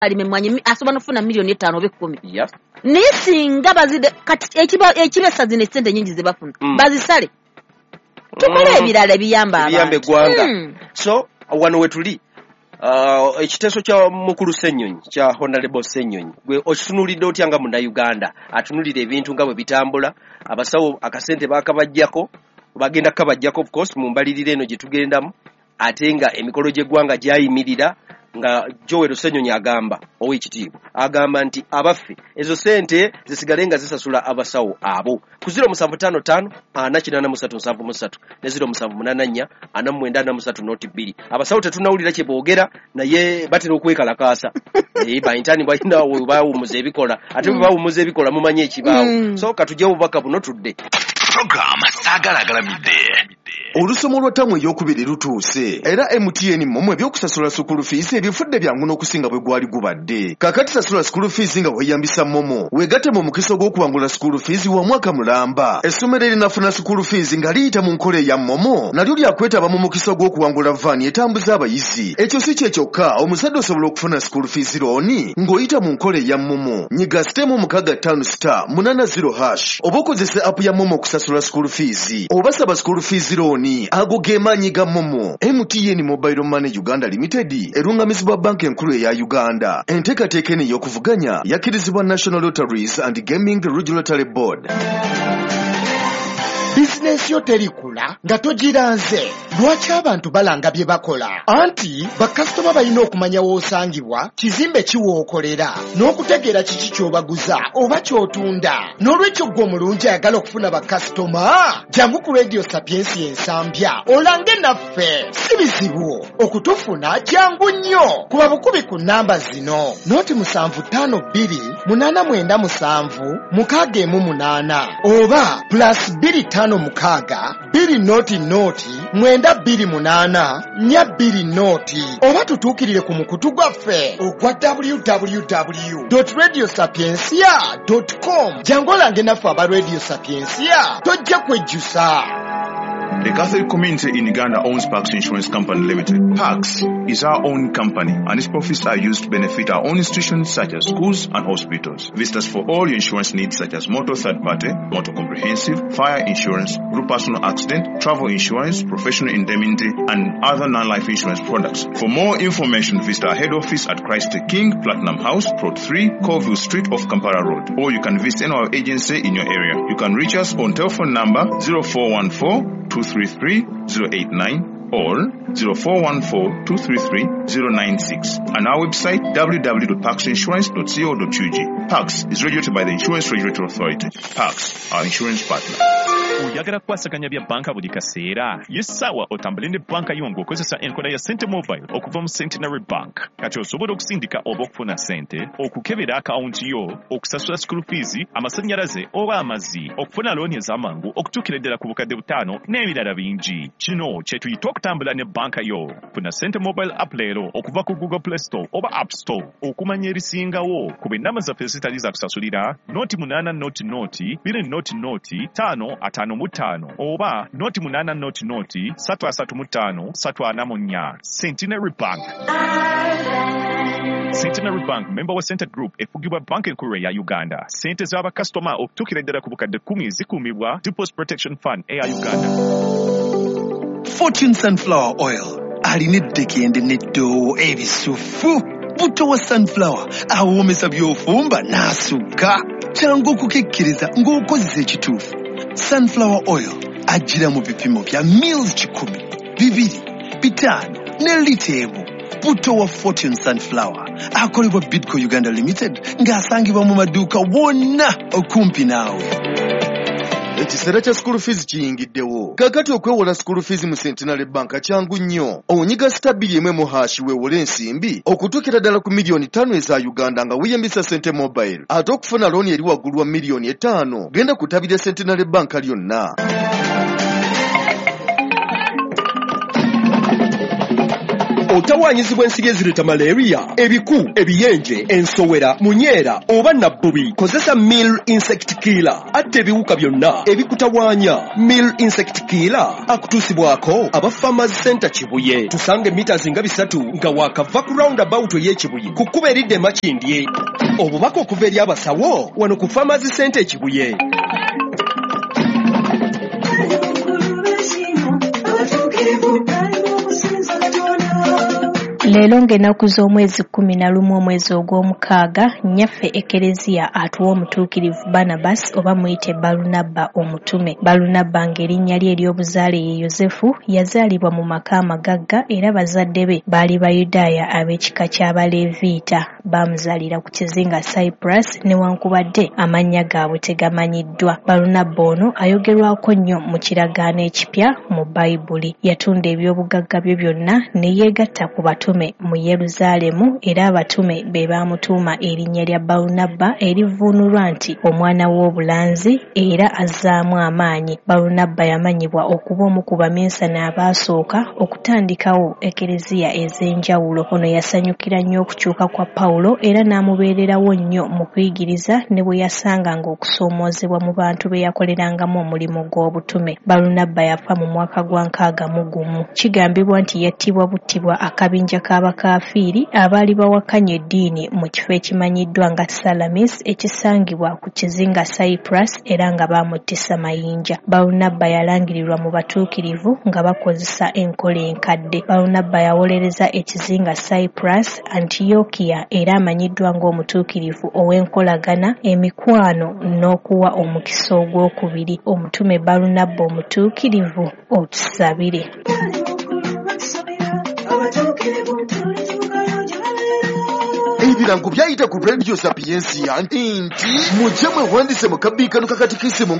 alimemwanyi asoba nofuna milioni 5 oba 10. Yeah. Naye singa bazide kati ekibesa zine sente nyingi zebafuna. Bazisale. Tukole ebirala biyamba abantu. Biyambe gwanga. So wano wetuli ekiteso kya mukulu Ssenyonyi kya Honorable Ssenyonyi gwe okitunulidde otya nga munda Uganda atunulira ebintu nga bwe bitambula abasawo akasente bakabajjako bagenda kabajjako of course mu mbalirire eno gye tugendamu ate nga emikolo gy'eggwanga gyayimirira nga Joel Ssenyonyi agamba ow'ekitiibwa agamba nti abaffe ezo sente zisigale nga zisasula abasawo abo ku 0755 483773 ne 0784 4943 abasawo tetunawulira kye boogera naye batera okwekalakaasa bayintani balina bawumuza ebikola ate bwe bawumuza ebikola mumanye ekibaawo so katujja obubaka buno tudde program sagalagalamidde olusomo lwa ttamu ey'okubiri lutuuse era MTN mmwe ebyokusasula school fees ebifudde byangu n'okusinga bwe gwali gubadde kakati sasula school fees nga weeyambisa momo weegatte mu mukisa gw'okuwangula school fees wa mwaka mulamba essomero erinafuna school fees nga liyita mu nkola eya momo nalyo lyakwetaba mu mukisa gw'okuwangula vaani etambuza abayizi ekyo si kye kyokka omuzadde osobola okufuna school fees looni ng'oyita mu nkola eya momo nyiga sitemu 65*80# oba okozesa app ya momo okusasula school fees oba saba school fees looni ago gemanyi ga momo MTN Mobile Money Uganda Limited erungamizibwa banka enkulu eya Uganda enteekateeka eno ey'okuvuganya yakkirizibwa National Lotteries and Gaming Regulatory Board. Bizinesi yo terikula nga togiranze lwaki abantu balanga bye bakola anti bakasitoma balina okumanya w'osangibwa kizimbe kiwookolera n'okutegeera kiki ky'obaguza oba ky'otunda n'olwekyo gwe omulungi ayagala okufuna bakasitoma jangu ku Radio Sapiensi ensambya olange naffe si bizibu okutufuna jangu nnyo kuba bukubi ku namba zino noti 752897 oba +2 mukaaga 2 noti 928 4 noti oba tutuukirire ku mukutu gwaffe ogwa www.radiosapiensia.com jangu olange naffe aba Radio Sapiensia tojja kwejjusa. The Catholic community in Uganda owns Pax Insurance Company Limited. Pax is our own company and its profits are used to benefit our own institutions such as schools and hospitals. Visit us for all your insurance needs such as motor third party, motor comprehensive, fire insurance, group personal accident, travel insurance, professional indemnity and other non-life insurance products. For more information, visit our head office at Christ the King, Platinum House, Plot 3, Colville Street off Kampala Road. Or you can visit any of our agency in your area. You can reach us on telephone number 0414-233-089 or 0414-233-096 and our website www.paxinsurance.co.ug. Pax is regulated by the Insurance Regulatory Authority. Pax, our insurance partner. Oyagala kwasaganya bya banka buli kaseera yesawa otambule ne banka yongo okozesa enkola ya Sente Mobile okuva mu Centenary Bank kati osobola okusindika oba okufuna sente okukebera akawunti yo okusasula school fees amasannyalaze oba amazzi okufuna looni ez'amangu okutuukira ddala ku bukadde 5 n'ebirala bingi kino kye tuyita okutambula ne banka yo funa Sente Mobile app leero okuva ku Google Play Store oba App Store okumanya erisingawo ku bennama zaffe zitali za kusasulira noti 8 noti 2 noti 5 oba noti 8 noti 335 344 Centenary Bank. Centenary Bank, member wa Center Group, efugibwa banka enkulu ya Uganda. Sente z'abakasitoma okutuukira ddala ku bukadde 10 zikuumibwa Deposit Protection Fund eya Uganda. Fortune Sunflower Oil alina eddekende n'eddoowo ebisufu. Buto wa sunflower awoomesa by'ofumba n'asukka kyangu okukekkiriza ng'okozesa ekituufu. Sunflower oil ajira mu bipimo bya mils 10, 2, 5 ne lita emu. Buto wa Fortune Sunflower akolebwa Bidco Uganda Limited ng'asangibwa mu maduuka wonna okumpi naawe. Ekiseera kya school fees kiyingiddewo. Kakati okwewola school fees mu Centenary Bank kyangu nnyo. Onyiga *1 weewole ensimbi okutuukira ddala ku milioni 5 eza Uganda nga weeyambisa Sente Mobile. Ate okufuna looni eri waggulu wa milioni 5 genda kutabira Centenary Bank lyonna. Otawaanyizibwa ensiri ezireeta malaria, ebiku, ebiyenje, ensowera, munyeera oba nabbubi. Kozesa Mill Insect Killer. Atta ebiwuka byonna ebikutawaanya. Mill Insect Killer akutuusibwako aba Farmers Center Kibuye. Tusange meters nga 3 nga waakava ku roundabout ey'Ekibuye ku kkubo eridda e Makindye. Obubaka okuva eri abasawo wano ku Farmers Center Kibuye. Leero ng'ennaku z'omwezi 11 omwezi ogw'omukaaga nnyaffe Ekereziya atuwa omutuukirivu Barnabas oba muyite Balunabba omutume. Balunabba ng'erinnya lye ery'obuzaale ye Yozefu yazaalibwa mu maka amagagga era bazadde be baali Bayudaaya ab'ekika ky'Abaleeviita. Baamuzaalira ku kizinga Cyprus newankubadde amannya gaabwe tegamanyiddwa. Balunabba ono ayogerwako nnyo mu kiragaano ekipya mu Bayibuli. Yatunda eby'obugagga bye byonna ne yeegatta ku batume mu Yeruzaalemu era abatume be baamutuuma erinnya lya Balunabba erivuunulwa nti omwana w'obulanzi era azzaamu amaanyi. Balunabba yamanyibwa okuba omu ku baminsane abaasooka okutandikawo ekereziya ez'enjawulo. Ono yasanyukira nnyo okukyuka kwa Pawulo era n'amubeererawo nnyo mu kuyigiriza ne bwe yasanganga okusoomoozebwa mu bantu be yakolerangamu omulimu gw'obutume. Balunabba yafa mu mwaka gwa 61. Kigambibwa nti yattibwa buttibwa akabinja k'abakaafiiri abaali bawakanya eddiini mu kifo ekimanyiddwa nga Salamis ekisangibwa ku kizinga Cyprus era nga baamuttisa mayinja. Balunabba yalangirirwa mu batuukirivu nga bakozesa enkola enkadde. Balunabba yawolereza ekizinga Cyprus, Antiokia era amanyiddwa ng'omutuukirivu ow'enkolagana, emikwano n'okuwa omukisa ogwokubiri. Omutume Balunabba omutuukirivu otusabire. Ebirango byayita ku Radio Sapiensia nti mujje mwewandise mu kabiikano kakatikisimu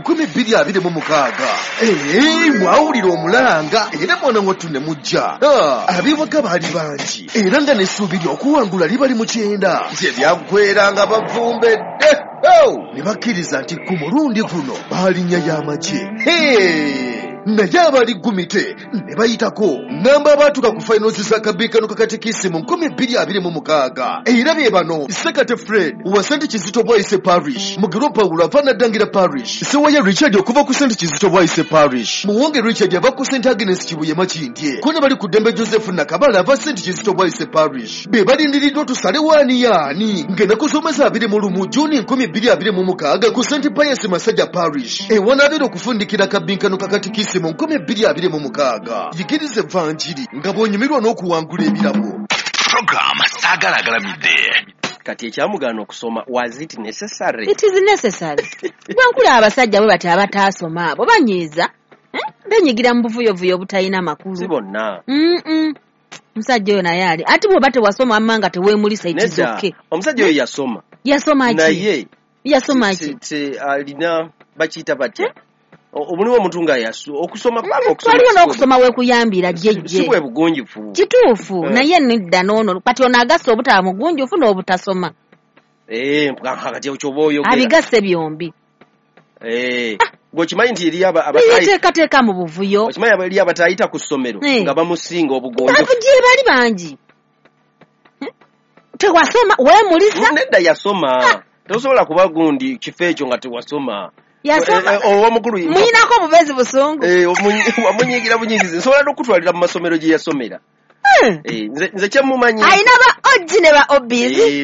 2026. Mwawulira omulanga era mwana wattu ne mujja. Abeewaka baali bangi era nga n'essuubiri okuwangula libali mu 9. Nze byaggweranga bavumbedde ne bakkiriza nti ku mulundi guno baalinnya y'amagye. Naye abali gumite ne bayitako namba abaatuka ku finals za kabiikano kakatikisimu 2026 era bye bano: Sekate Fred wa St. Kizito Bwaise Parish, Mugiro Paulo ava Naddangira Parish, Sewaya Richard okuva ku St. Kizito Bwaise Parish, Muwonge Richard ava ku St. Agnes Kibuye Makindye, ko ne bali ku Dembe Joseph Nakabala ava St. Kizito Bwaise Parish. Be balindiriddwa tusale waani yaani ng'enakusomesa 21 Juni 2026 ku St. Pius Masajja Parish ewanaabera okufundikira kabiikano kakatikisimu 2026. Yigiriza evvanjiri nga bw'onyumirwa n'okuwangula ebirabo. Program sagalagalamidde. Kati ekyamugaana okusoma, was it necessary? It is necessary. Gwankula abasajja bwe bati abataasoma abo banyiiza benyigira mu buvuyovuyo obutalina makulu. Si bonna. Omusajja oyo naye ali ati bw'oba tewasoma amma nga teweemulisa ekizoke. Omusajja oyo yasoma. Yasoma ki? Naye yasoma ki? Alina bakiyita batya? Omulimu omuntu nga okusoma kubanga okusoma. Waliwo n'okusoma weekuyambira jjejje. Si bwe bugunjufu. Kituufu naye nedda n'ono kati ono agassa obutaba mugunjufu n'obutasoma. Kati kyoba oyogera. Abigasse byombi. Gwokimanyi nti eri abateekateeka mu buvuyo. Okimanyi eri abatayita ku ssomero nga bamusinga obugonjo. Abugire bali bangi. Tewasoma weemulisa. Nedda yasoma. Tosobola kuba gundi kifo ekyo nga tewasoma. Yasoma owamukulu muyinako obubezi busungu. Wamunyigira bunyigizi. Nsobola n'okutwalira mu masomero gye yasomera. Nze kyemumanyi. Ayina ba ogi ne ba obizi.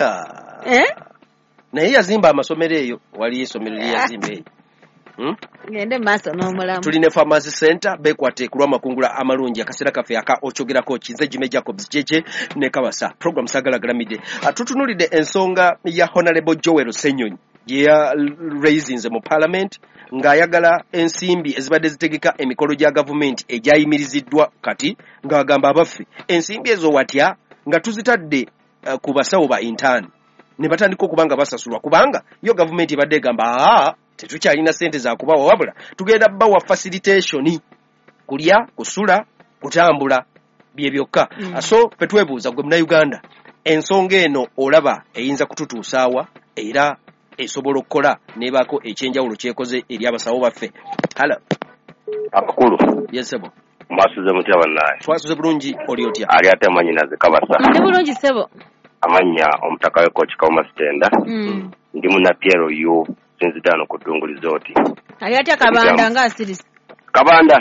Naye yazimba amasomero eyo. Wali esomero lye yazimba eyo. Ngende maaso n'omulamu. Tuline Farmers Center bekwate kulwa makungula amalungi akaseera kaffe aka okyogerako Kinze Jimmy Jacobs jeje ne Kabasa. Program sagalagalamidde. Tutunulidde ensonga ya Honorable Joel Ssenyonyi ya raisins mu Parliament ng'ayagala ensimbi ezibadde zitegeka emikolo gya gavumenti egyayimiriziddwa kati ng'agamba abaffe ensimbi ezo watya nga tuzitadde ku basawo ba intern ne batandika okubanga basasulwa kubanga yo gavumenti ebadde egamba tetukyalina sente za kubawa wabula tugenda bawa facilitation kulya kusula kutambula bye byokka. So petwebuuza gwe Munnayuganda ensonga eno olaba eyinza kututuusaawa era esobola okukola nebaako ekyenjawulo kyekoze eri abasawo baffe. Hello. Akukulu. Yes sebo. Mwasuze mutya bannaye. Twasuze bulungi oli otya? Ali ate amanyinaze kabasa. Ndi bulungi sebo. Amanya omutaka we Coach Kauma Stenda. Ndi muna Piero yu sinzidano ku Ddungu Resort. Ali ate Kabanda nga asirisi. Kabanda.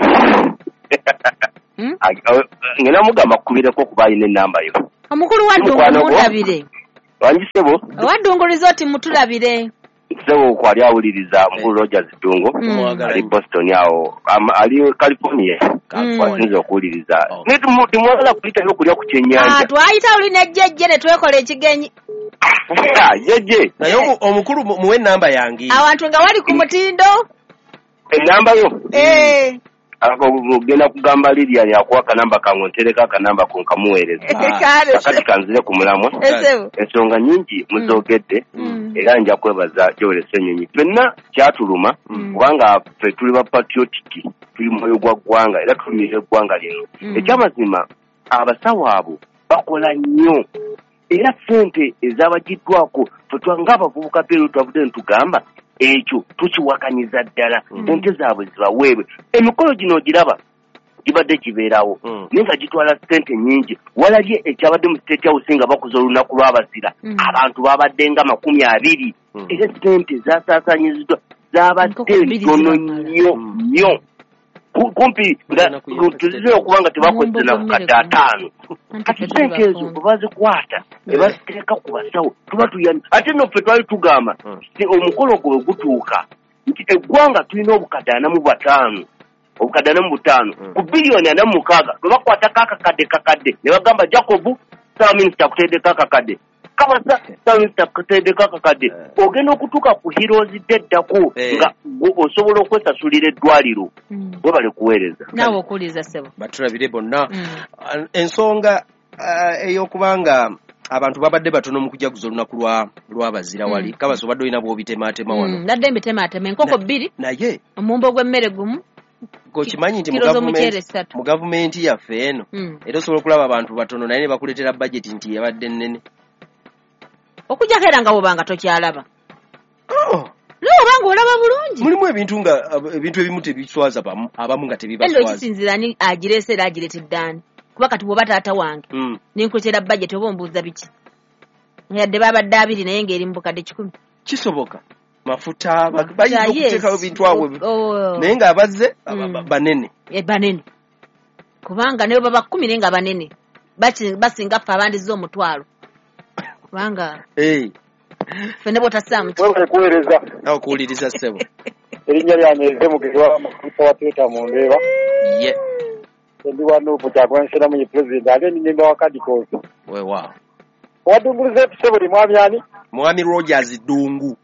Ngena mugamba kubireko kuba ine namba yo. Omukulu wa Ddungu mundabire. Wanjisebo? Wa Ddungu Resort mutulabire. Sebo kwali awuliriza Mukulu Rogers Ddungu. Ali Boston yawo. Ali California. Wasinza okuwuliriza. Timwagala kuyita n'okulya ku kyennyanja. Twayita oli nejjejje ne twekola ekigenyi. Jejje. Naye omukulu muwe namba yange. Awantu nga wali ku mutindo. Enamba yo? Genda kugamba Lydia yakuwa akanamba kangu ntereka akanamba ku nkamuweereza. Kakati kanzire ku mulamwa. Ensonga nyingi muzoogedde era nja kwebaza Joel Ssenyonyi. Ffenna kyatuluma kubanga ffe tuli ba patriotic, tuli mwoyo gwa ggwanga era tulimira eggwanga lino. Ekyamazima abasawo abo bakola nnyo era ssente ez'abagiddwako ffe ng'abavubuka Piero twavudde ntugamba ekyo tukiwakaniza ddala ssente zaabwe zibaweebwe. Emikolo gino ogiraba gibadde gibeerawo naye nga gitwala ssente nnyingi. Walabye ekyabadde mu State House nga bakoze olunaku lw'abazira abantu babadde nga 20 era ssente zasaasaanyiziddwa zabadde ntono nnyo kumpi tuzize okuba nga tebakoze na kukadde 5. Kati ssente ezo bwe bazikwata ne baziteeka ku basawo tuba tuyamye. Ate nno ffe twali tugamba omukolo gwe gutuuka nti eggwanga tulina obukadde 45 ku bilioni 46 bwe bakwatako akakadde ne bagamba Jacob Ssawa Minisita kuteddeko akakadde kabasa Ssawa Minisita kuteddeko akakadde ogenda okutuuka ku Heroes deddako nga osobola okwesasulira eddwaliro bwe bali kuweereza. Naawe okuwuliza sebo. Batulabire bonna. Ensonga ey'okubanga abantu babadde batono mu kujaguza olunaku lw'abazira wali kabaso badde olina bw'obitemaatema wano. Nadde mbitemaatema enkoko 2 naye omumbo gw'emmere gumu. Kimanyi nti mu gavumenti yaffe eno era osobola okulaba abantu batono naye ne bakuleetera budget nti yabadde nnene. Okujjako era nga wobanga tokyalaba. Obanga olaba bulungi. Mulimu ebintu ebimu tebiswaza abamu nga tebibaswaza. Eno kisinzira ni agireese era agireetedde ani. Kuba kati bw'oba taata wange ninkuleetera budget oba ombuuza biki. Yadde babadde 2 naye ng'eri mu bukadde 10. Kisoboka. Mafuta bayinza okuteekawo bintu awo naye ng'abazze banene. Banene. Kubanga ne baba 10 naye nga banene. Basinga ffe abandiza omutwalo. Kubanga fene botasaamu kuweereza nawe kuwuliriza ssebo. Erinnya lyange Mugezi wa Makulipa wa Peter Mundeba. Ndi wano Butagwansera mu president ate ni member wa Kadikozi. Weewaawo. Wadungulize tusebo li mwami ani? Mwami Rogers Ddungu.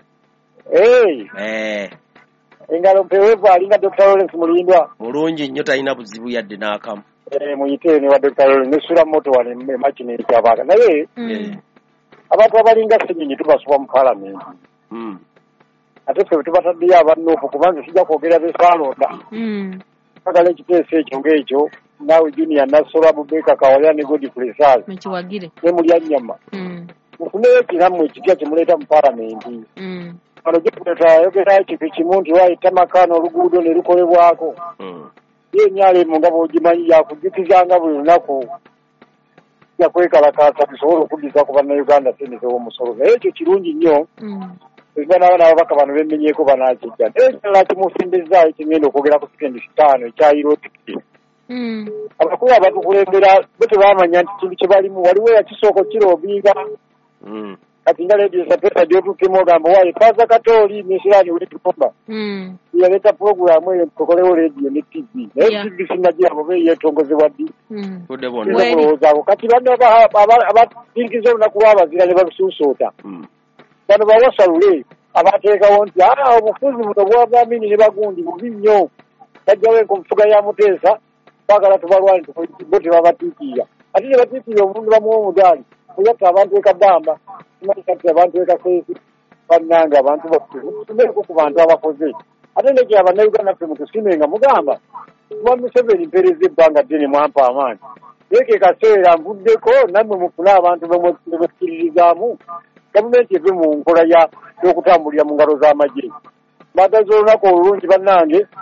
Engalo mpewevu alinga Dr. Lawrence Mulindwa. Mulungi nnyo talina buzibu yadde n'akamu. Muyite ne wa Dr. Lawrence nesula moto wale makine ekyabaga naye abantu abalinga Ssenyonyi tubasuba mu parliament. Ate ffe tubataddeyo abanoofu kubanga sijja kwogera besalonda. Kagala ekiteeso ekyo ng'ekyo naawe Junior Nasola Bubeka Kawalya ne Godfrey Sal ne mulya nnyama mufuneyo ekiramu ekipya kimuleeta mu palamenti. Wano gyetayogera ekintu kimu nti wayita makaano oluguudo ne lukolebwako ye enyaaleemu nga bw'ogimanyi yakujjukizanga buli lunaku yakwekalakaasa tusobole okuddiza ku bannayuganda ssente z'omusolo naye ekyo kirungi nnyo ebibana n'ababaka bano bemmenyeeko banaakijja naye ekirala kimusimbizaayo kigenda okwogera ku sekendi 5 ekyayiro tikiti. Abakulu abatukulembera bo tebamanya nti kintu kye balimu waliwo yakisooka kiroobiinga kati nga leediyo sapesa gy'otuukemu ogamba waayo twaza katooli nesiraani wetukomba yaleeta puroguramu eyo tukolewo leediyo ne TV naye TV sinagirabo beeyetongozebwa ddi olowoozaako kati banno abatinkiza olunaku lw'abazira ne babisuusuuta bano bawasalule abateekawo nti obufuzi buno bwabamini ne bagundi bubi nnyo bajjawo enkofuga ya Muteesa baagala tubalwani bo tebabatiikirira ate ne batiikirira omuntu bamuwa omudaali oyatta abantu ekabamba kati abantu ekaseesi bannanga abantu batumeeko ku bantu abakoze ate nekyo abannayuganda ffe mutusimenga mugamba tuba Museveni mpeereza ebbanga ddene mwampa amaanyi naye ke kaseera nvuddeko nammwe mufune abantu bemwekkiririzaamu gavumenti eve mu nkola y'okutambulira mu ngalo z'amagye baagaza olunaku olulungi bannange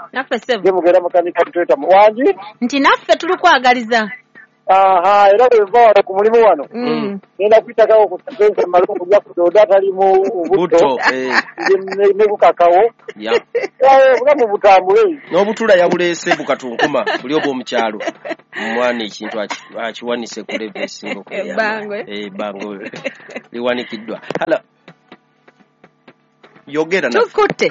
naffe sebo Gemugera makanika tuteta muwanji nti naffe tulukwagaliza aha era bweva wano ku mulimu wano nenda kwitakawo ku sense malungu ya kudoda tali mu buto ne kukakawo bulamu butambule n'obutula yabulese bukatunkuma buli obwo omukyalo omwana ekintu akiwanise ku level esinga bango liwanikiddwa hala yogera na tukutte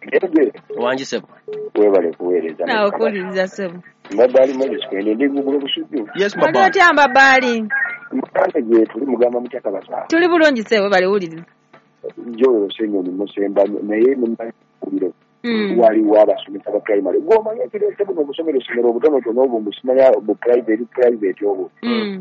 wanji sebo webale kuweereza nawe kuwuliriza sebo mbadali mwezi sikwende ndi gugulo busujju yes baba wali otyamba bali mukande gye tuli mugamba mutya kabasa tuli bulungi sebo bali wuliriza Joel Senyo ni musemba naye mumbaliro waliwo abasomesa ba primary gwomanya ekirese buno obusomero somero obutonotono obwo musimanya obu private obwo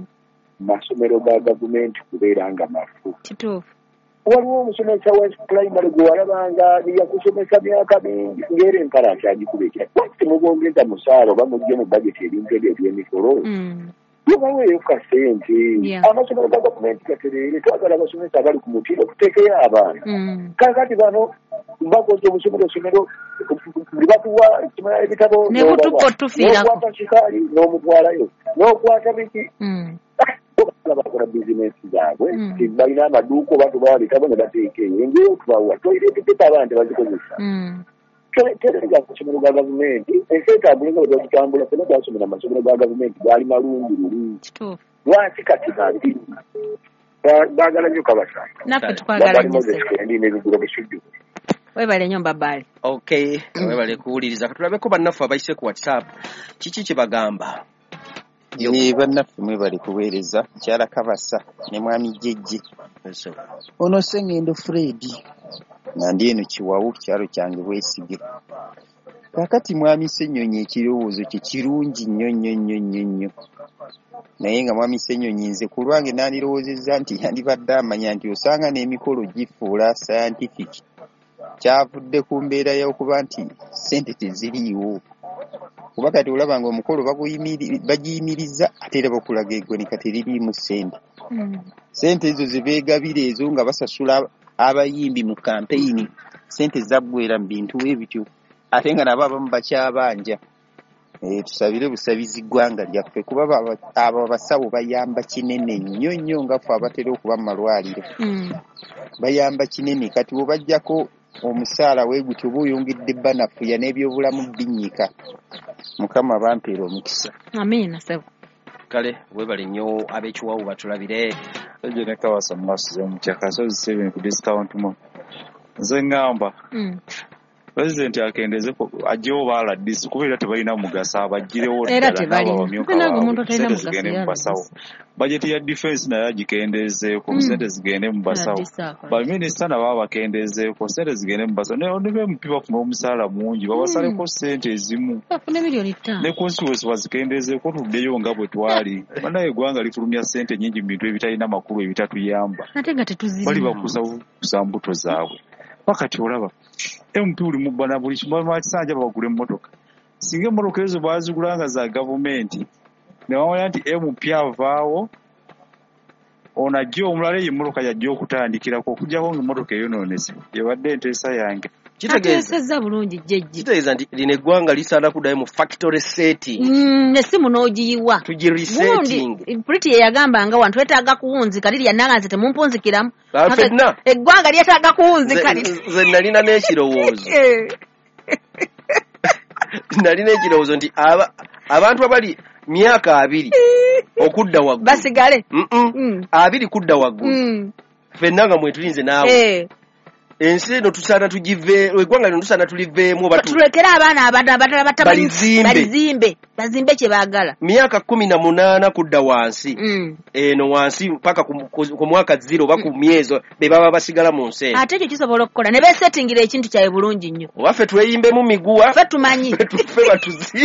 masomero ga gavumenti kubeera nga mafu kituufu waliwo omusomesa wa primary gwe walabanga yakusomesa myaka mingi ng'era empala akyagikuba ekya temubongeza musaala oba mujje mu bageti ebintu ebyo eby'emikolo yobaweeyo ka sente amasomero ga gavumenti gatereere twagala abasomesa abali ku mutindo tuteekeyo abaana kakati bano bakoze obusomero batuwa kimala ebitabo n'okwata kikaali n'omutwalayo n'okwata biki bakola bizinesi zaabwe balina amaduuka oba tubawa bitabo ne bateekeyo engeri tubawa toireetipita abantu bazikozesa terega ku masomero ga gavumenti enseetaabulinga bwe bagitambula fena twasomera amasomero ga gavumenti gaali malungi luli lwaki kati bandi baagala nnyo kabasa naffe tukwagala ndina ebigulo bisujju webale nnyo mbabaali okay webale kuwuliriza katulabeko bannaffe abayise ku WhatsApp kiki kye bagamba ni bannaffe mwe bali kuweereza kyala kabasa ne mwami jjejje ono Sengendo Fred nga ndi eno Kiwawu kyalo kyange Bwesige kakati mwami Ssenyonyi ekirowoozo kye kirungi nnyo naye nga mwami Ssenyonyi nze ku lwange nandirowoozezza nti yandibadde amanya nti osanga n'emikolo gifuula scientific kyavudde ku mbeera y'okuba nti ssente teziriiwo kuba kati olaba nga omukolo bagiyimiriza ate era bakulaga eggwanika teririimu ssente ssente ezo ze beegabira ezo nga basasula abayimbi mu kampeyini ssente zaggwera mu bintu ebityo ate nga nabo abamu bakyabanja tusabire busabizi ggwanga lyaffe kuba abo abasawo bayamba kinene nnyo nga ffe abatera okuba mu malwaliro bayamba kinene kati bwebajjako omusaala weegutyo oba oyongedde banafuya n'ebyobulamu binnyika mukama bampeera omukisa amiina sebo kale webale nnyo ab'Ekiwawu batulabire ejo ne kawasa mumasuze omutya kasozi 7 ku discount mo nze ngamba President akendeze ajjo bala disi kubera tebalina mugasa abagirewo era tebalina basawo budget ya defense nayo agikendeze ku sente zigende mu basawo ba minister na baba bakendeze ku sente zigende mu basawo ne be mpiba ku omusala mungi babasale ko sente ezimu afune milioni 5 ne constituency bazikendeze ko tuddeyo nga bwe twali bana egwanga lifulumya sente nyingi bintu ebitalina makulu ebitatuyamba ate nga tetuzina bali bakuza kusambuto zaabwe wakati olaba MP uli mubana buli kimwa kisanja bagule emmotoka singa emmotoka ezo bazigulanga za gavumenti ne bamanya nti MP avaawo onajjo omulala emmotoka yajja okutandikirako okujjako ng'emmotoka eyonoonese yabadde enteesa yange kitegeeza bulungi jjejje kitegeeza nti lino eggwanga lisaana kuddayo mu factory setting nesimu n'ogiyiwa tugiresetting Pretty yagamba nga wantu twetaaga kuwunzika liri yannaganze temumpunzikiramu fenna eggwanga lyetaaga kuwunzika nze nalina n'ekirowoozo nalina ekirowoozo nti abantu abali myaka 2 okudda waggulu basigale 2 kudda waggulu fenna nga mwetulinze naawe ensi eno tusaana tugive eggwanga lino tusaana tuliveemu tulekere abaana abalala batamanyi bazimbe kye baagala myaka 18 kudda wansi eno wansi mpaka ku mwaka 0 oba ku myezi be baba basigala mu nsi ate ekyo kisobola okukola ne beesettingira ekintu kyawe bulungi nnyo oba ffe tweyimbemu miguwa ffe tumanyi ffe batuzi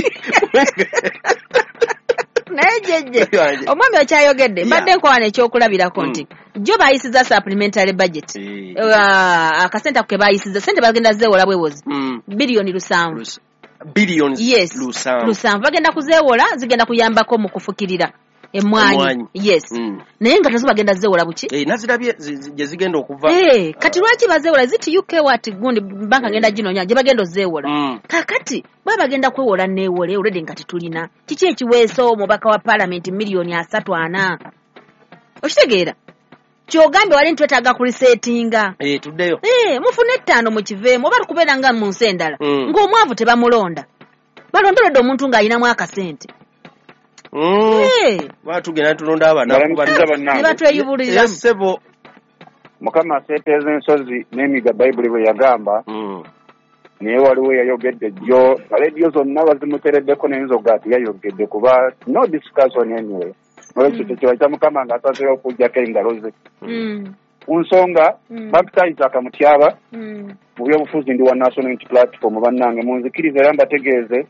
naye jjejje omwami okyayogedde mbadde nkwawana ekyokulabirako nti jo bayisiza supplementary budget akasente ako ke bayisiza sente bagenda zeewola bwewozi biliyoni 7 billions yes 7 bagenda kuzeewola zigenda kuyambako mu kufukirira Emwanyi. Yes. Naye nga tazo bagenda zewola buki? Nazirabye je zigenda okuva. Kati lwaki bazewola ziti UK wati gundi banka ngenda ginonya je bagenda zewola. Kakati bagenda kwewola neewole already ngati tulina. Kiki ekiweeso omubaka wa parliament milioni 3-4. Okitegeera? Kyogambe wali ntwetaaga ku resettinga. Tuddeyo. Mufune 5 mu kiveemu oba tukubera nga mu nsendala. Ng'omwavu tebamulonda. Balonderedde omuntu ng'ayinamu akasente. Batugenda tulonda abana ne batweyubulira. Sebo. Mukama aseeteeza ensozi n'emiga Bayibuli bwe yagamba. Naye waliwo yayogedde jjo radio zonna bazimutereddeko n'enzoga ati yayogedde kuba no discussion anyway. Olwekyo tekiba kya Mukama ng'asazeewo okugyako engalo ze. Ku nsonga baptize akamutyaba mu byobufuzi ndi wa National Unity Platform bannange munzikirize era mbategeeze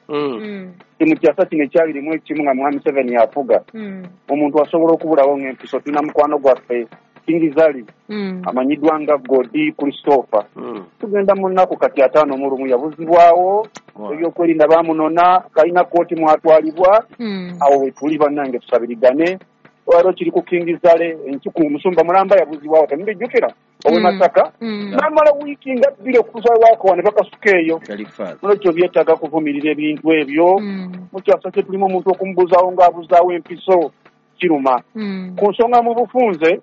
mu kyasa kino ekyabirimu ekimu nga Mwami Museveni yafuga omuntu asobola okubulawo ng'empiso tulina mukwano gwaffe Kingizali amanyiddwa nga Godi Christopher tugenda mu nnaku kati 5 mu lumu yabuzibwawo ebyokwerinda baamunona kalina kooti mwatwalibwa awo we tuli bannange tusabirigane waro kiri ku Kingizale enkiku musumba mulamba yabuzibwawo temubijjukira owe Masaka namala wiiki nga bbiri okutuusa waako wane bakasukeeyo olwekyo byetaaga kuvumirira ebintu ebyo mu kyasa kye tulimu omuntu okumubuzaawo ng'abuzaawo empiso kiruma ku nsonga mu bufunze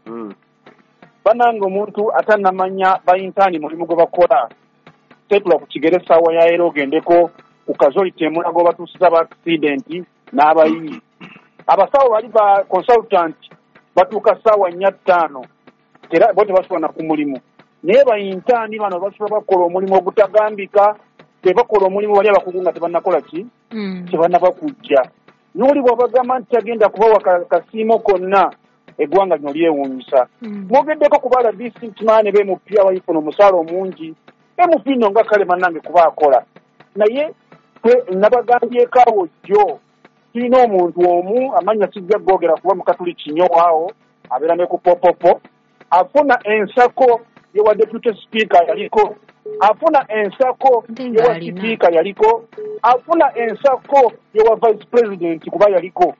banange omuntu atannamanya bayintaani mulimu gwe bakola tetula ku kigere essaawa ya era ogendeko ku kazoliti emulago batuusiza ba accidenti n'abayiyi abasawo bali ba consultant batuuka ssaawa 4-5 era bo tebasobola ku mulimu naye bayintaani bano basobola bakola omulimu ogutagambika tebakola omulimu bali abakugu nga tebannakola ki tebannaba kujja n'oli bw'abagamba nti tagenda kubawa kasiimo konna eggwanga lino lyewuunyisa mwogeddeko kubala district man bemupya bayifuna omusaala omungi emufino nga kale bannange kuba akola naye nabagambyeko awo jjo tulina omuntu omu amanya kijja googera kuba mukatuli kinyowaawo abeera ne ku popopo afuna ensako yewa deputy speaker yaliko afuna ensako yewa speaker yaliko afuna ensako yewa vice president kuba yaliko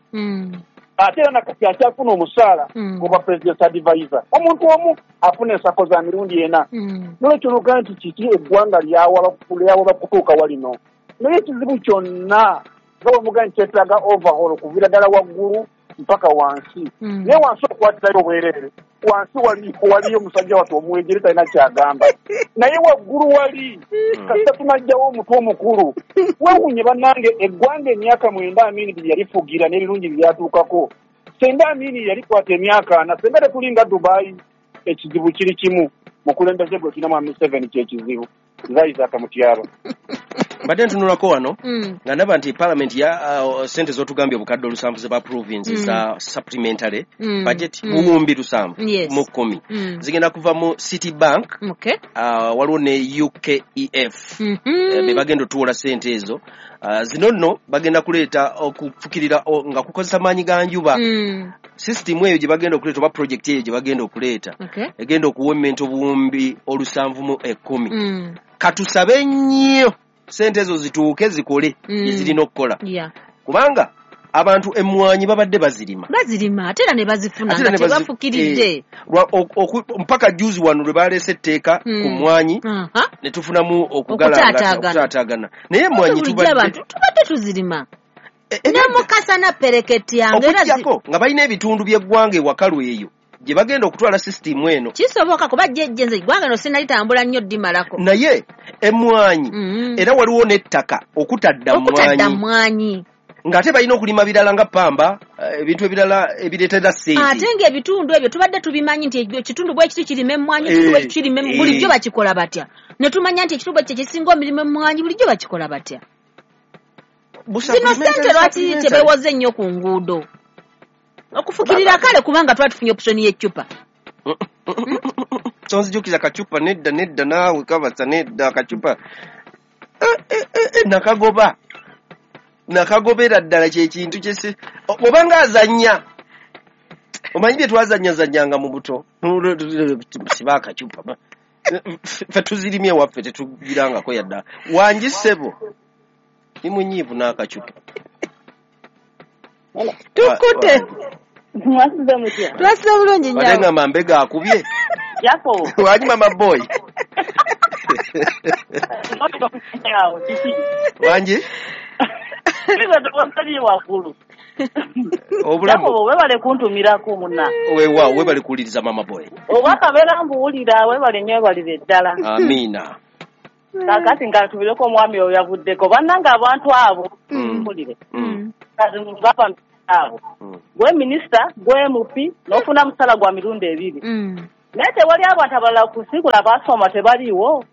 ate era nakati akyafuna omusaala kuba president advisor omuntu omu afuna ensako za mirundi ena nolwekyo luga nti kiki eggwanga lyawa bakutuuka walino naye ekizibu kyonna nga bwemuga nti kyetaaga overhaul okuviira ddala waggulu mpaka wansi naye wansi okwatirayo obwereere wansi waliyo omusajja watu omwegere talina kyagamba naye waggulu wali kasita tunajjawo omutwe omukulu wewunye bannange eggwanga emyaka 9 Amini bye yalifugira n'ebirungi byatuukako senga Amini yalikwata emyaka 4 senga tetulinga Dubai ekizibu kiri kimu mukulembeze gwe tulina Mwami Museveni kyekizibu zaiza akamutyaba mbadde ntunulako wano nga ndaba nti parliament ya sente z'otugambye obukadde olusanvu ze ba province za supplementary budget buwumbi 7 mu 10 zigenda kuva mu City Bank waliwo ne UKEF be bagenda otuwola sente ezo zino nno bagenda kuleeta okufukirira nga kukozesa maanyi ga njuba system eyo gye bagenda okuleeta oba project eyo gye bagenda okuleeta egenda okuwemmenta obuwumbi olusanvu mu 10 katusabe nnyo sente ezo zituuke zikole ezirina okukola kubanga abantu emmwanyi babadde bazirima ate era ne bazifuna nga tebafukiridde mpaka juzi wano lwe baleese etteeka ku mmwanyi ne tufunamu okutaataagana naye emmwanyi tubadde tuzirima namukasa na pereketi yange okugyako nga balina ebitundu by'eggwanga ewakalu eyo gye bagenda okutwala system eno kisoboka kuba jjejjenze eggwanga no sinali tambula nnyo ddimalako naye emmwanyi era waliwo n'ettaka okutadda mmwanyi ng'ate balina okulima birala nga pamba ebintu ebirala ebireetera ssente ate ng'ebitundu ebyo tubadde tubimanyi nti ekitundu bwe kiti kirima emmwanyi ekitundu bwe kiti kirima bulijjo bakikola batya ne tumanya nti ekitundu bwe kiti kisinga omirimu emmwanyi bulijjo bakikola batya zino ssente lwaki tebeewoze ennyo ku nguudo okufukirira kale kubanga twatufunye opusoni y'eccupa tonzijukiza kacupa nedda naawe kabasa nedda akacupa nakagobera ddala kyekintu kyesi obanga azanya omanyi bye twazanyanga mu buto siba akacupa fe tuzirimye waffe tetugirangako yadda wangi ssebo ni munyiivu n'akacupa tukute Mwasize mutya. Twasize bulungi nnyo. Batenga mambega akubye. Yako. Wanyi mama boy. Wanji? Biza twasali wakulu. Obulamu. Yako webale kuntumirako munna. Webale kuliriza mama boy. Obakabera mbuwulira webale nnyo balire ddala. Amina. Kakati nga tubireko omwami oyo yavuddeko bannanga abantu abo mpulire kati mubapa abo gwe minisita gwe MP n'ofuna musala gwa mirundi ebiri naye tewali abantu abalala ku sikula basoma tebaliwo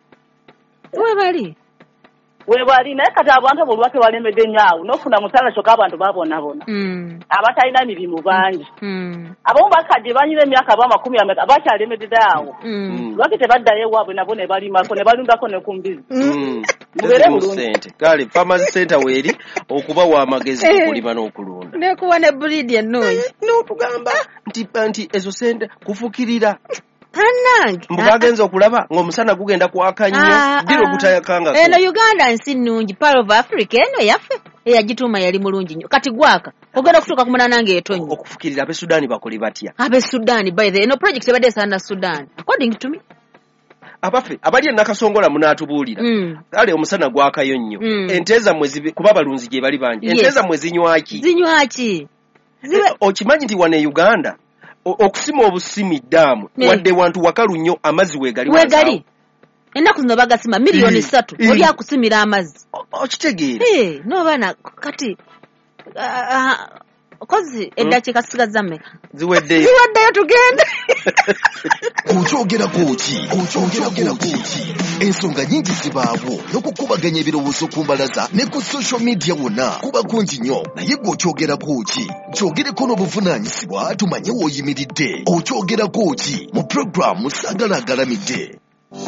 webali naye kati abantu abo lwake balemedde nnyo n'ofuna musala kyokka abantu babonabona abatalina mirimu bangi abamu bakadde banyira emyaka aba 10 bakyalemedde awo lwaki tebaddayo ewaabwe nabo ne balimako ne balundako ne ku mbizi mubere bulungi kale farmers center weeri okuba wa magezi okulima n'okulunda nekuwa ne breed ennungi n'otugamba nti ezo sente kufukirira Hanange. Mbugagenza okulaba ng'omusana gugenda kwaka nnyo biro gutayakanga. Eno Uganda nsi nnungi part of Africa eno yaffe eyagituma yali mulungi nnyo. Kati gwaka ogenda kutuuka ku munanange etonyo. Okufukirira abe Sudan bakoli batya. Abe Sudan by the eno project ebadde sana Sudan. According to me. Abafe abali nakasongola munatubuulira. Kale omusana gwakayo nnyo. Enteza mwezi kuba balunzi gye bali bangi. Enteza mwezi nywaki. Zinywaki. Okimanyi nti wane Uganda okusima obusimi damu wadde wantu wakalu nnyo amazzi wegali ennaku zino bagasima miliyoni 3 oli akusimira amazzi okitegeera no bana kati kozi eddakiika sigaza mmeka ziweddeyo tugende okyogera kuki ensonga nyingi zibaawo n'okukubaganya ebirowoozo ku mbalaza ne ku social media wonna kuba kungi nnyo naye gwe okyogera kuki kyogereko n'obuvunaanyizibwa tumanye w'oyimiridde okyogera kuki mu puroguramu Saagala Agalamidde.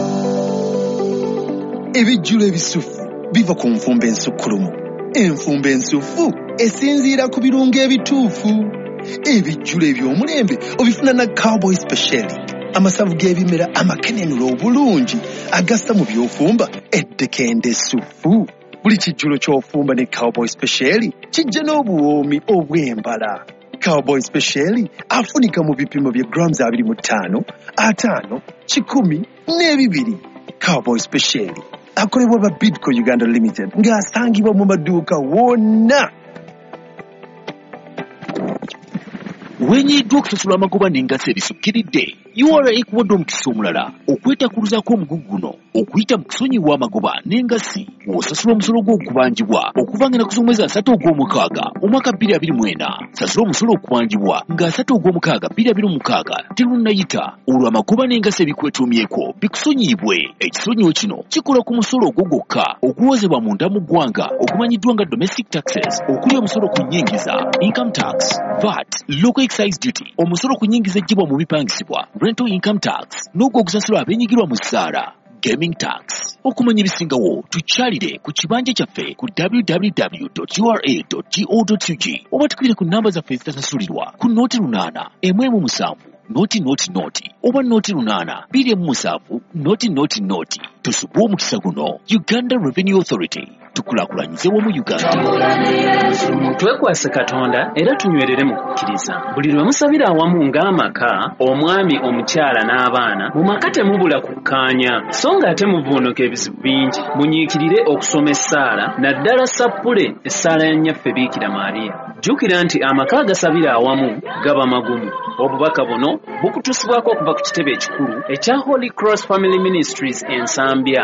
Ebijjulo ebisufu biva ku nfumba ensukkulumu. Enfumba ensufu esinziira ku birungo ebituufu. Ebijjulo eby'omulembe obifuna na Cowboy Special. Amasavu g'ebimera amakenenula obulungi agassa mu by'ofumba eddekende essufu. Buli kijjulo ky'ofumba ne Cowboy Special kijja n'obuwoomi obw'embala. Cowboy Special afunika mu bipimo bya grams 25, 5, 10 n'ebibiri. Cowboy Special akolebwa ba Bidco Uganda Limited ng'asangibwa mu maduuka wonna. Wenyiddwa okusasula amagoba n'engassi ebisukkiridde URA ekuwadde omukisa omulala okwetakuluzaako omugugu guno okuyita mu kusonyiwa amagoba n'engassi w'osasula omusolo gw'okubangibwa okuva nga ennaku z'omwezi 3 ogw'omukaaga omwaka 2024. Sasula omusolo okubangibwa nga 3 ogw'omukaaga 2026 terunnayita olwo amagoba n'engassi ebikwetuumyeko bikusonyiibwe. Ekisonyiwo kino kikola ku musolo ogwo gwokka okuwozebwa munda mu ggwanga okumanyiddwa nga domestic taxes okuli omusolo ku nnyingiza income tax, VAT, local excise duty, omusolo ku nnyingiza ejjibwa mu bipangisibwa rental income tax, n'ogwo ogusasulwa abenyigirwa mu ssaala gaming tax. Okumanya ebisingawo tukyalire ku kibanja kyaffe ku www.ura.go.ug oba tukubire ku nnamba zaffe ezitasasulirwa ku nooti 8 117 noti oba nooti 8 207 noti. Tusubwe omukisa guno. Uganda Revenue Authority, tukulaakulanyize wamu Uganda. Twekwase Katonda era tunywerere mu kukkiriza. Buli lwe musabira awamu ng'amaka, omwami, omukyala n'abaana, mu maka temubula kukkaanya, so ng'ate muvuunuka ebizibu bingi. Munyiikirire okusoma essaala, naddala sappule essaala ya nnyaffe Biikira Maariya. Jjukira nti amaka agasabira awamu gaba magumu. Obubaka buno bukutusibwako okuva ku kitebe ekikulu ekya Holy Cross Family Ministries Ensambya.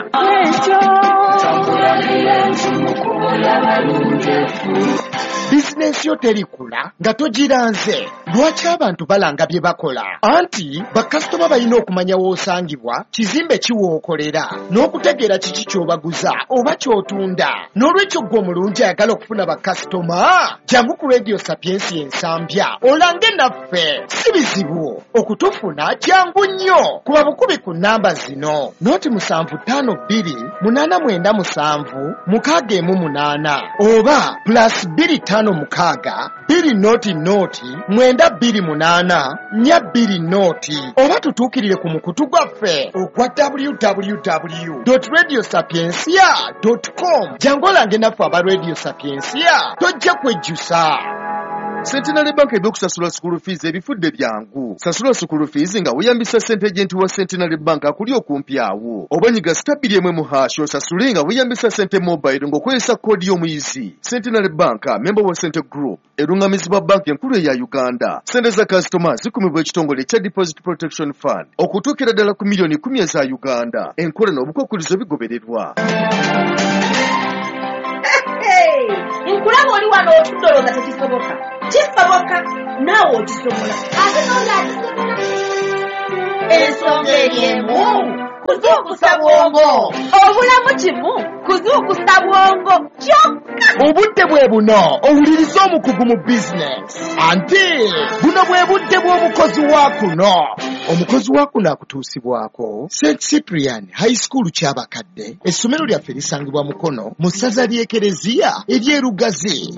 Bizinensi yo terikula nga togiranze. Lwaki abantu balanga bye bakola? Anti bakasitoma balina okumanya w'osangibwa, kizimbe kiwookolera, n'okutegeera kiki ky'obaguza oba ky'otunda. N'olwekyo gwe omulungi ayagala okufuna bakasitoma, jangu ku Radio Sapiensi Ensambya olange naffe. Si bizibu okutufuna, jangu nnyo. Kuba bukubi ku nnamba zino: 0752 897 618 oba +256 2 noti 928 4 oba tutuukirire ku mukutu gwaffe ogwa www.radiosapiensia.com. jangu olange naffe aba Radio Sapiensia, tojja kwejjusa. Centenary Bank ebyokusasula school fees ebifudde byangu. Sasula school fees nga weeyambisa ssente agent wa Centenary Bank akuli okumpi awo. Oba nyiga stabili emwe mu hash osasule nga weeyambisa ssente mobile ng'okozesa koodi y'omuyizi. Centenary Bank, member wa Cente Group, erungamizibwa bank enkulu eya Uganda. Ssente za customer zikumibwa ekitongole ekya Deposit Protection Fund okutuukira ddala ku miliyoni 10 eza Uganda. Enkola n'obukwakkulizo bigobererwa. Nkulaba oli wano otudoloza tekisoboka. Kisoboka naawe okisobola. Ate n'olyakisobola. Ensonga eriemu kuzuukusa bwongo. Obulamu kimu kuzuukusa bwongo kyokka. Obudde bwe buno owuliriza omukugu mu bizinesi. Ante buno bwe budde bw'omukozi wa kuno. Omukozi wa kuno akutuusibwako St. Cyprian High School ky'abakadde. Essomero lyaffe lisangibwa Mukono mu ssaza ly'Ekereziya ery'Erugazi.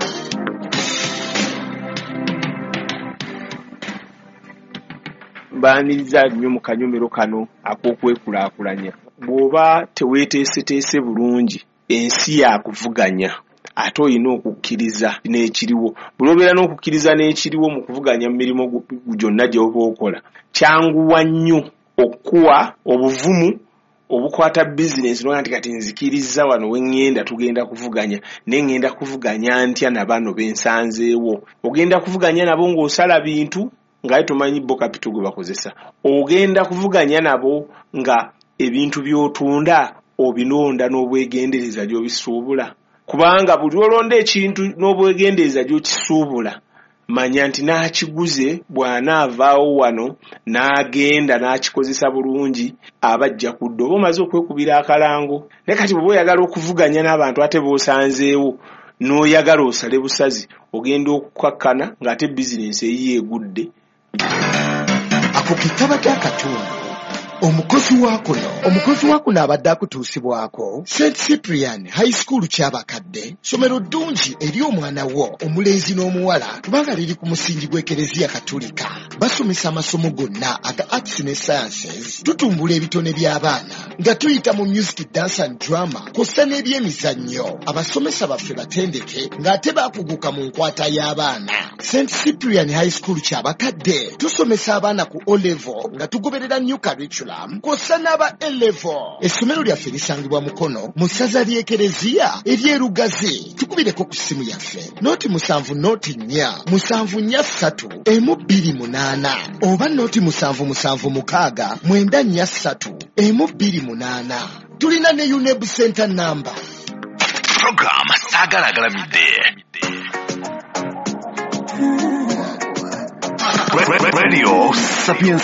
Mbaaniriza nnyo mu kanyomero kano ak'okwekulaakulanya. Bw'oba teweeteeseteese bulungi ensi yakuvuganya ate olina okukkiriza n'ekiriwo. Bw'obeera n'okukkiriza n'ekiriwo mu kuvuganya mu mirimu gyonna gy'oba okola, kyanguwa nnyo okuwa obuvumu obukwata bizinesi n'oga nti kati nzikiriza wano we ŋŋenda tugenda kuvuganya ne ŋŋenda kuvuganya ntya na bano bensanzeewo. Ogenda kuvuganya nabo ng'osala bintu nga tomanyi bo kapito gwe bakozesa. Ogenda kuvuganya nabo nga ebintu by'otunda obinonda n'obwegendereza gy'obisuubula. Kubanga buli olonda ekintu n'obwegendereza gy'okisuubula, manya nti n'akiguze bw'anaavaawo wano n'agenda n'akikozesa bulungi abajja kudda oba omaze okwekubira akalango. Naye kati bw'oba oyagala okuvuganya n'abantu ate b'osanzeewo n'oyagala osale busazi, ogenda okukakkana ng'ate bizinensi eyiye egudde. Ako kitaba ky'akatundu. Omukozi wa kuno abadde akutuusibwako St. Cyprian High School ky'abakadde, somero ddungi eri omwana wo omulenzi n'omuwala kubanga liri ku musingi gw'Ekereziya Katolika. Basomesa amasomo gonna aga arts ne sciences. Tutumbula ebitone by'abaana nga tuyita mu music, dance and drama kw'ossa n'ebyemizannyo. Abasomesa baffe batendeke ng'ate baakuguka mu nkwata y'abaana. St. Cyprian High School ky'abakadde tusomesa abaana ku O-level nga tugoberera new curriculum kw'ossa n'aba A-level. Essomero lyaffe lisangibwa Mukono mu ssaza ly'Ekereziya ery'Erugazi. Tukubireko ku ssimu yaffe nooti 79443 oba nooti 7769443. Tulina ne UNEB Center number. Program Sagalagalamide. Radio Sapiens